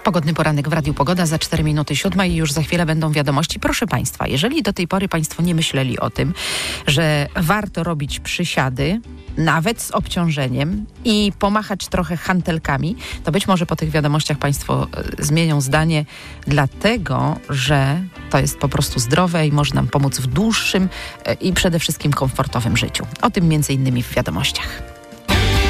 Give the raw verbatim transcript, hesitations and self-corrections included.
Pogodny poranek w Radiu Pogoda, za cztery minuty siódma i już za chwilę będą wiadomości. Proszę Państwa, jeżeli do tej pory Państwo nie myśleli o tym, że warto robić przysiady, nawet z obciążeniem i pomachać trochę hantelkami, to być może po tych wiadomościach Państwo e, zmienią zdanie, dlatego, że to jest po prostu zdrowe i może nam pomóc w dłuższym e, i przede wszystkim komfortowym życiu. O tym między innymi w wiadomościach.